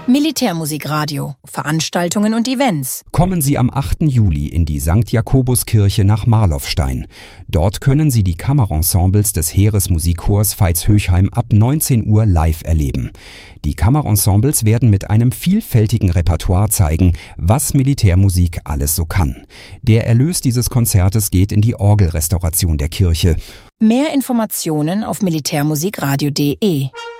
Militärmusikradio, Veranstaltungen und Events. Kommen Sie am 8. Juli in die St. Jakobuskirche nach Marloffstein. Dort können Sie die Kammerensembles des Heeresmusikchors Veitshöchheim ab 19 Uhr live erleben. Die Kammerensembles werden mit einem vielfältigen Repertoire zeigen, was Militärmusik alles so kann. Der Erlös dieses Konzertes geht in die Orgelrestauration der Kirche. Mehr Informationen auf militärmusikradio.de.